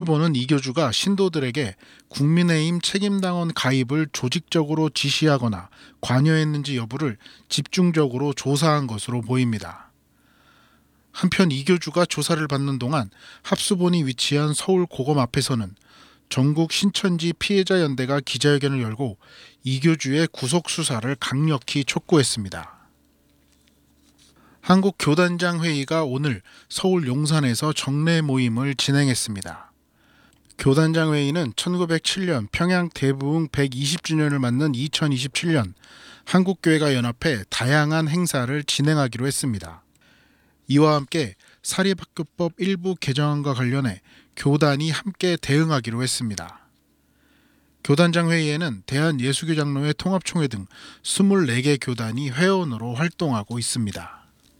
합수본은 이교주가 신도들에게 국민의힘 책임당원 가입을 조직적으로 지시하거나 관여했는지 여부를 집중적으로 조사한 것으로 보입니다. 한편 이교주가 조사를 받는 동안 합수본이 위치한 서울 고검 앞에서는 전국 신천지 피해자연대가 기자회견을 열고 이교주의 구속수사를 강력히 촉구했습니다. 한국교단장회의가 오늘 서울 용산에서 정례 모임을 진행했습니다. 교단장회의는 1907년 평양 대부흥 120주년을 맞는 2027년 한국교회가 연합해 다양한 행사를 진행하기로 했습니다. 이와 함께 사립학교법 일부 개정안과 관련해 교단이 함께 대응하기로 했습니다. 교단장회의에는 대한예수교장로회 통합총회 등 24개 교단이 회원으로 활동하고 있습니다.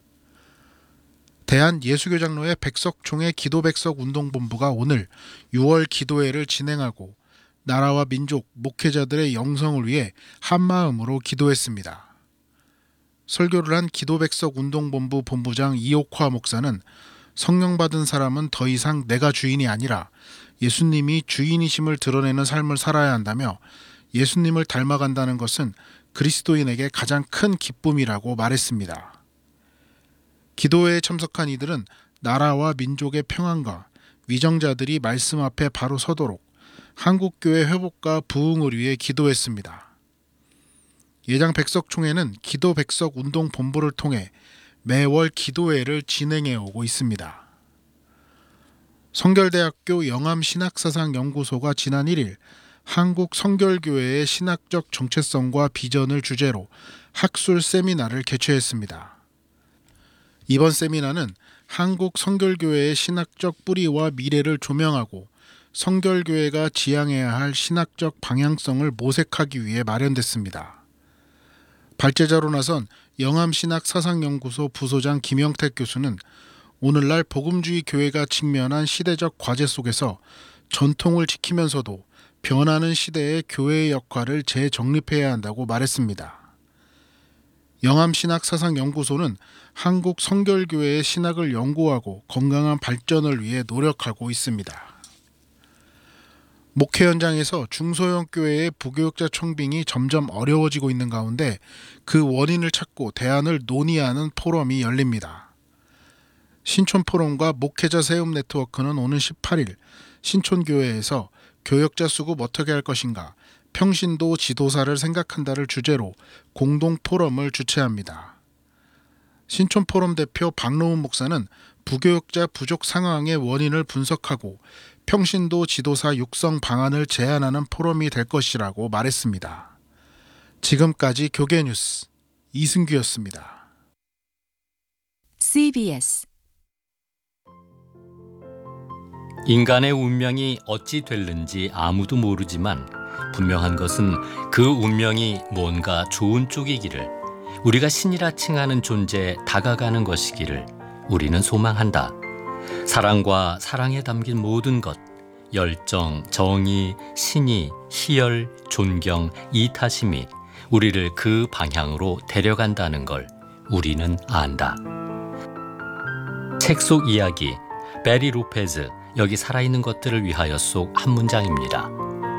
대한예수교장로회 백석총회 기도백석운동본부가 오늘 6월 기도회를 진행하고 나라와 민족, 목회자들의 영성을 위해 한마음으로 기도했습니다. 설교를 한 기도백석운동본부 본부장 이옥화 목사는 성령 받은 사람은 더 이상 내가 주인이 아니라 예수님이 주인이심을 드러내는 삶을 살아야 한다며 예수님을 닮아간다는 것은 그리스도인에게 가장 큰 기쁨이라고 말했습니다. 기도회에 참석한 이들은 나라와 민족의 평안과 위정자들이 말씀 앞에 바로 서도록 한국교회 회복과 부흥을 위해 기도했습니다. 예장 백석총회는 기도백석운동본부를 통해 매월 기도회를 진행해 오고 있습니다. 성결대학교 영암신학사상연구소가 지난 1일 한국성결교회의 신학적 정체성과 비전을 주제로 학술 세미나를 개최했습니다. 이번 세미나는 한국 성결교회의 신학적 뿌리와 미래를 조명하고 성결교회가 지향해야 할 신학적 방향성을 모색하기 위해 마련됐습니다. 발제자로 나선 영암신학사상연구소 부소장 김영택 교수는 오늘날 복음주의 교회가 직면한 시대적 과제 속에서 전통을 지키면서도 변하는 시대의 교회의 역할을 재정립해야 한다고 말했습니다. 영암신학사상연구소는 한국 성결교회의 신학을 연구하고 건강한 발전을 위해 노력하고 있습니다. 목회 현장에서 중소형 교회의 부교육자 청빙이 점점 어려워지고 있는 가운데 그 원인을 찾고 대안을 논의하는 포럼이 열립니다. 신촌포럼과 목회자 세움 네트워크는 오는 18일 신촌교회에서 교역자 수급 어떻게 할 것인가, 평신도 지도사를 생각한다를 주제로 공동 포럼을 주최합니다. 신촌포럼 대표 박노훈 목사는 부교역자 부족 상황의 원인을 분석하고 평신도 지도사 육성 방안을 제안하는 포럼이 될 것이라고 말했습니다. 지금까지 교계뉴스 이승규였습니다. CBS 인간의 운명이 어찌 될는지 아무도 모르지만 분명한 것은 그 운명이 뭔가 좋은 쪽이기를, 우리가 신이라 칭하는 존재에 다가가는 것이기를 우리는 소망한다. 사랑과 사랑에 담긴 모든 것, 열정, 정의, 신의, 희열, 존경, 이타심이 우리를 그 방향으로 데려간다는 걸 우리는 안다. 책 속 이야기, 베리 로페즈, 여기 살아있는 것들을 위하여 속 한 문장입니다.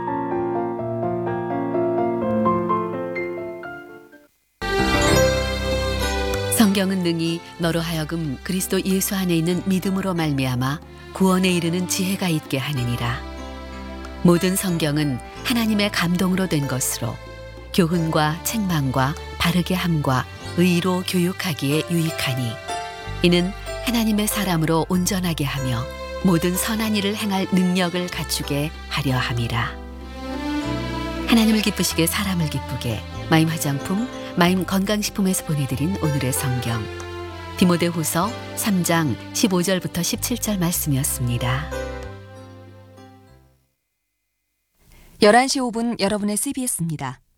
성경은 능히 너로 하여금 그리스도 예수 안에 있는 믿음으로 말미암아 구원에 이르는 지혜가 있게 하느니라. 모든 성경은 하나님의 감동으로 된 것으로 교훈과 책망과 바르게 함과 의로 교육하기에 유익하니 이는 하나님의 사람으로 온전하게 하며 모든 선한 일을 행할 능력을 갖추게 하려 함이라. 하나님을 기쁘시게 사람을 기쁘게, 마임 화장품, 마임 건강식품에서 보내드린 오늘의 성경 디모데후서 3장 15절부터 17절 말씀이었습니다. 11시 5분 여러분의 CBS입니다.